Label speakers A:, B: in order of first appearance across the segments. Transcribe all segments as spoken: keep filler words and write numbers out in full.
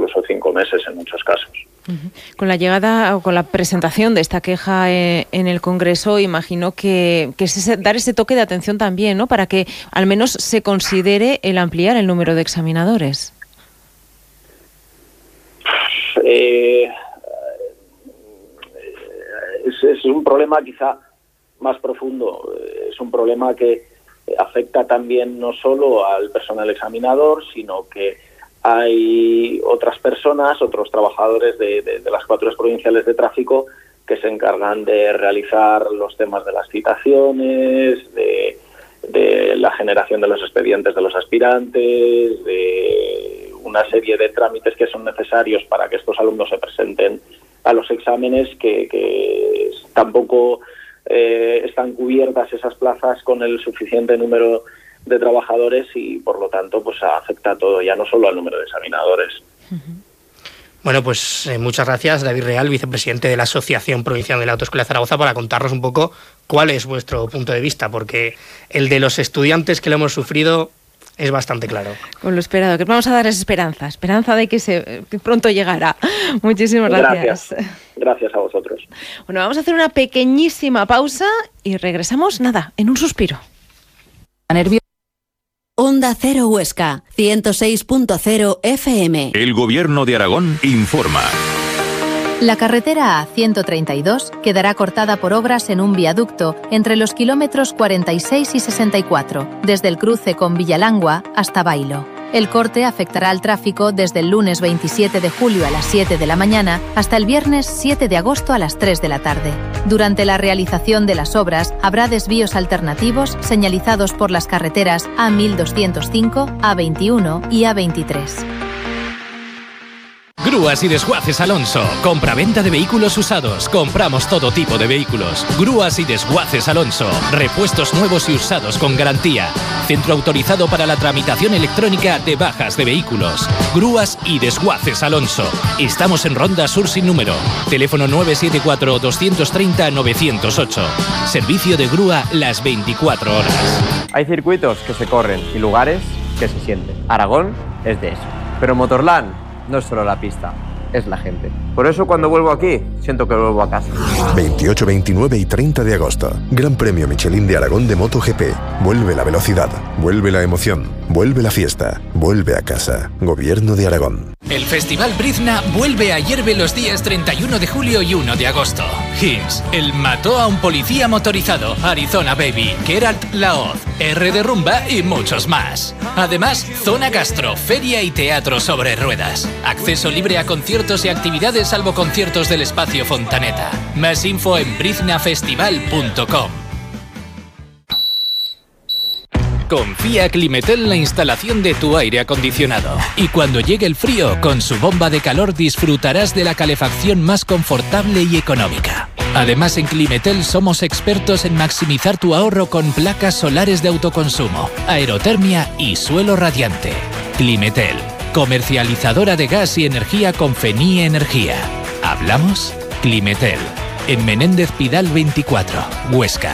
A: incluso cinco meses en muchos casos.
B: Con la llegada o con la presentación de esta queja eh, en el Congreso, imagino que, que es ese, dar ese toque de atención también, ¿no? Para que al menos se considere el ampliar el número de examinadores.
A: Eh, es, es un problema quizá más profundo. Es un problema que afecta también no solo al personal examinador, sino que hay otras personas, otros trabajadores de, de, de las patrullas provinciales de tráfico que se encargan de realizar los temas de las citaciones, de, de la generación de los expedientes de los aspirantes, de una serie de trámites que son necesarios para que estos alumnos se presenten a los exámenes, que, que tampoco eh, están cubiertas esas plazas con el suficiente número de trabajadores y por lo tanto pues afecta a todo, ya no solo al número de examinadores.
C: Bueno, pues eh, muchas gracias, David Real, vicepresidente de la Asociación Provincial de la Autoescuela de Zaragoza, para contarnos un poco cuál es vuestro punto de vista, porque el de los estudiantes que lo hemos sufrido es bastante claro. Con lo esperado, que vamos a dar esa esperanza, esperanza de que, se, que pronto llegará. Muchísimas gracias.
A: Gracias. Gracias a vosotros.
B: Bueno, vamos a hacer una pequeñísima pausa y regresamos, nada, en un suspiro.
D: Nervio. Onda Cero Huesca, ciento seis punto cero F M.
E: El Gobierno de Aragón informa.
F: La carretera A ciento treinta y dos quedará cortada por obras en un viaducto entre los kilómetros cuarenta y seis y sesenta y cuatro, desde el cruce con Villalangua hasta Bailo. El corte afectará al tráfico desde el lunes veintisiete de julio a las siete de la mañana hasta el viernes siete de agosto a las tres de la tarde. Durante la realización de las obras habrá desvíos alternativos señalizados por las carreteras A mil doscientos cinco, A veintiuno y A veintitrés.
G: Grúas y Desguaces Alonso. Compra-venta de vehículos usados. Compramos todo tipo de vehículos. Grúas y Desguaces Alonso. Repuestos nuevos y usados con garantía. Centro autorizado para la tramitación electrónica de bajas de vehículos. Grúas y Desguaces Alonso. Estamos en Ronda Sur sin número. Teléfono nueve siete cuatro, dos tres cero, nueve cero ocho. Servicio de grúa las veinticuatro horas.
H: Hay circuitos que se corren y lugares que se sienten. Aragón es de eso. Pero Motorland no es solo la pista, es la gente. Por eso cuando vuelvo aquí, siento que vuelvo a casa.
I: veintiocho, veintinueve y treinta de agosto. Gran Premio Michelin de Aragón de MotoGP. Vuelve la velocidad, vuelve la emoción, vuelve la fiesta, vuelve a casa. Gobierno de Aragón.
G: El Festival Brizna vuelve a Hierve los días treinta y uno de julio y uno de agosto. Hins, El mató a un policía motorizado, Arizona Baby, Geralt Laoz, R de Rumba y muchos más. Además, zona gastro, feria y teatro sobre ruedas. Acceso libre a conciertos y actividades salvo conciertos del espacio Fontaneta. Más info en brizna festival punto com. Confía Climetel en la instalación de tu aire acondicionado. Y cuando llegue el frío, con su bomba de calor disfrutarás de la calefacción más confortable y económica. Además, en Climetel somos expertos en maximizar tu ahorro con placas solares de autoconsumo, aerotermia y suelo radiante. Climetel, comercializadora de gas y energía con Fenie Energía. ¿Hablamos? Climetel, en Menéndez Pidal veinticuatro, Huesca.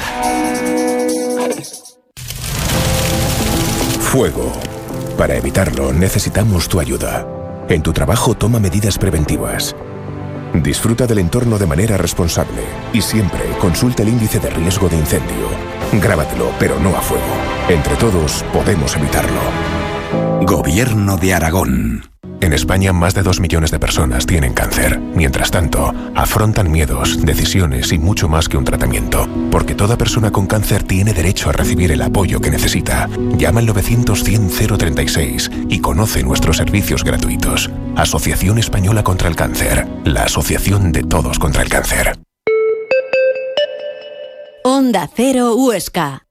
J: Fuego. Para evitarlo necesitamos tu ayuda. En tu trabajo toma medidas preventivas. Disfruta del entorno de manera responsable y siempre consulta el índice de riesgo de incendio. Grábatelo, pero no a fuego. Entre todos podemos evitarlo. Gobierno de Aragón. En España más de dos millones de personas tienen cáncer. Mientras tanto, afrontan miedos, decisiones y mucho más que un tratamiento. Porque toda persona con cáncer tiene derecho a recibir el apoyo que necesita. Llama al novecientos, cien, cero treinta y seis y conoce nuestros servicios gratuitos. Asociación Española contra el Cáncer. La asociación de todos contra el cáncer.
D: Onda Cero Huesca.